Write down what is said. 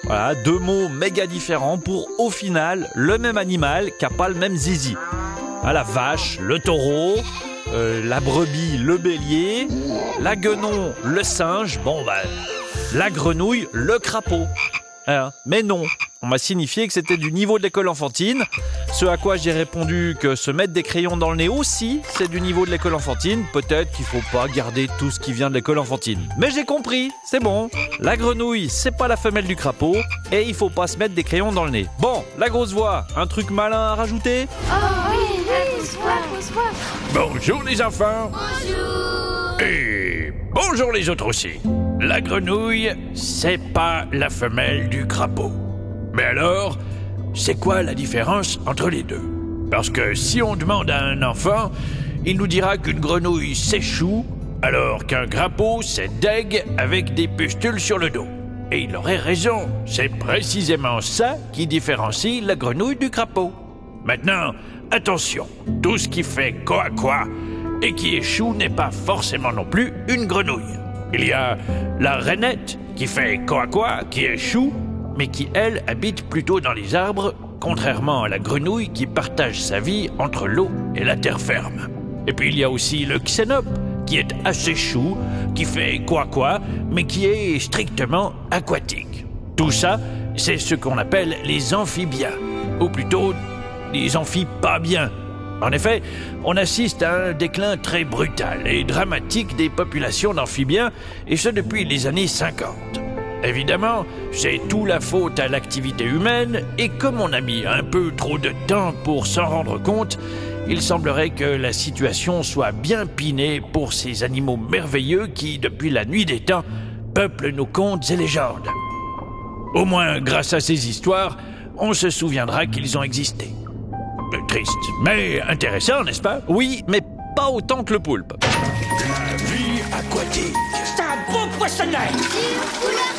Voilà, deux mots méga différents pour, au final, le même animal qui n'a pas le même zizi. Ah, la vache, le taureau, la brebis, le bélier, la guenon, le singe, la grenouille, le crapaud. Mais non, on m'a signifié que c'était du niveau de l'école enfantine, ce à quoi j'ai répondu que se mettre des crayons dans le nez aussi, c'est du niveau de l'école enfantine, peut-être qu'il faut pas garder tout ce qui vient de l'école enfantine. Mais j'ai compris, c'est bon, la grenouille, c'est pas la femelle du crapaud, et il faut pas se mettre des crayons dans le nez. Bon, la grosse voix, un truc malin à rajouter ? Bonjour les enfants. Bonjour. Et bonjour les autres aussi. La grenouille, c'est pas la femelle du crapaud. Mais alors, c'est quoi la différence entre les deux ? Parce que si on demande à un enfant, il nous dira qu'une grenouille c'est chou, alors qu'un crapaud c'est deg avec des pustules sur le dos. Et il aurait raison, c'est précisément ça qui différencie la grenouille du crapaud. Maintenant, attention, tout ce qui fait quoi et qui est chou n'est pas forcément non plus une grenouille. Il y a la rainette qui fait quoi, qui est chou, mais qui, elle, habite plutôt dans les arbres, contrairement à la grenouille qui partage sa vie entre l'eau et la terre ferme. Et puis il y a aussi le xénope, qui est assez chou, qui fait quoi, mais qui est strictement aquatique. Tout ça, c'est ce qu'on appelle les amphibiens, ou plutôt les amphipabiens. En effet, on assiste à un déclin très brutal et dramatique des populations d'amphibiens, et ce depuis les années 50. Évidemment, c'est tout la faute à l'activité humaine, et comme on a mis un peu trop de temps pour s'en rendre compte, il semblerait que la situation soit bien pinée pour ces animaux merveilleux qui, depuis la nuit des temps, peuplent nos contes et légendes. Au moins, grâce à ces histoires, on se souviendra qu'ils ont existé. Triste, mais intéressant, n'est-ce pas ? Oui, mais pas autant que le poulpe. La vie aquatique. C'est un beau poissonnet.